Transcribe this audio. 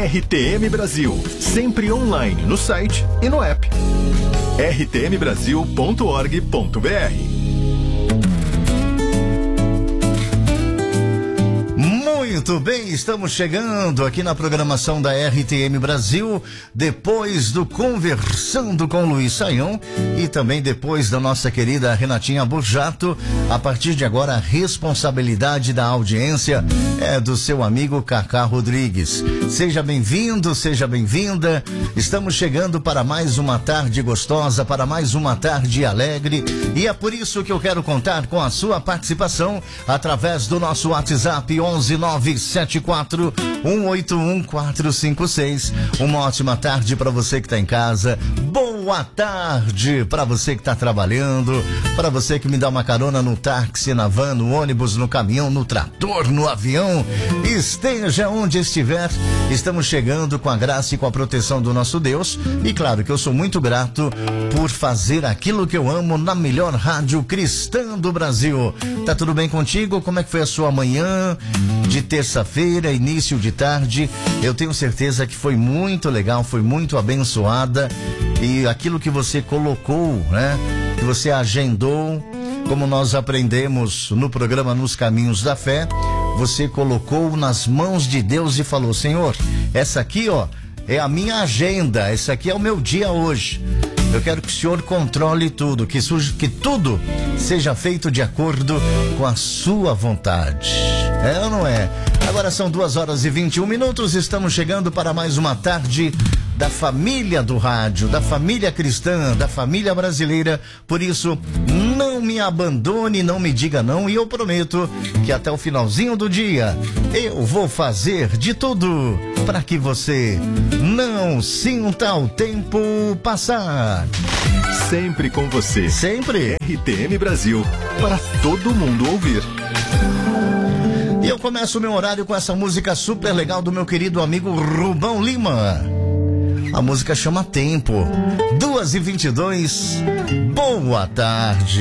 RTM Brasil, sempre online no site e no app. rtmbrasil.org.br. Muito bem, estamos chegando aqui na programação da RTM Brasil, depois do Conversando com Luiz Saião e também depois da nossa querida Renatinha Burjato. A partir de agora, a responsabilidade da audiência é do seu amigo Cacá Rodrigues. Seja bem-vindo, seja bem-vinda. Estamos chegando para mais uma tarde gostosa, para mais uma tarde alegre, e é por isso que eu quero contar com a sua participação através do nosso WhatsApp 11974181456. Uma ótima tarde para você que está em casa. Boa tarde para você que está trabalhando, para você que me dá uma carona no táxi, na van, no ônibus, no caminhão, no trator, no avião. Esteja onde estiver, estamos chegando com a graça e com a proteção do nosso Deus. E claro que eu sou muito grato por fazer aquilo que eu amo na melhor rádio cristã do Brasil. Tá tudo bem contigo? Como é que foi a sua manhã de terça-feira, início de tarde? Eu tenho certeza que foi muito legal, foi muito abençoada. E aquilo que você colocou, né? Que você agendou, como nós aprendemos no programa Nos Caminhos da Fé, você colocou nas mãos de Deus e falou: Senhor, essa aqui, ó, é a minha agenda, esse aqui é o meu dia hoje. Eu quero que o Senhor controle tudo, que tudo seja feito de acordo com a sua vontade. É ou não é? Agora são 2h21, estamos chegando para mais uma tarde da família do rádio, da família cristã, da família brasileira. Por isso, não me abandone, não me diga não, e eu prometo que até o finalzinho do dia eu vou fazer de tudo para que você não sinta o tempo passar. Sempre com você. Sempre. RTM Brasil, para todo mundo ouvir. E eu começo o meu horário com essa música super legal do meu querido amigo Rubão Lima. A música chama Tempo. 2h22. Boa tarde.